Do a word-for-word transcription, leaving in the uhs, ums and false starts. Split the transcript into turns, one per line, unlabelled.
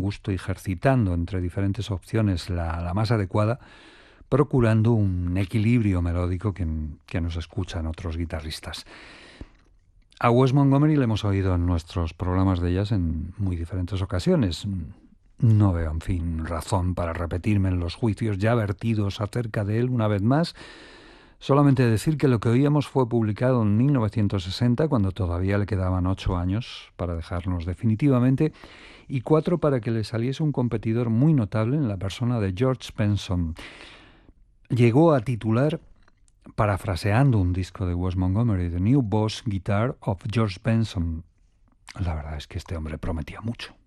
gusto, ejercitando entre diferentes opciones la, la más adecuada, procurando un equilibrio melódico que, que nos escuchan otros guitarristas. A Wes Montgomery le hemos oído en nuestros programas de jazz en muy diferentes ocasiones. No veo, en fin, razón para repetirme en los juicios ya vertidos acerca de él una vez más. Solamente decir que lo que oíamos fue publicado en mil novecientos sesenta, cuando todavía le quedaban ocho años para dejarnos definitivamente, y cuatro para que le saliese un competidor muy notable en la persona de George Benson. Llegó a titular, parafraseando un disco de Wes Montgomery, The New Boss Guitar of George Benson. La verdad es que este hombre prometía mucho.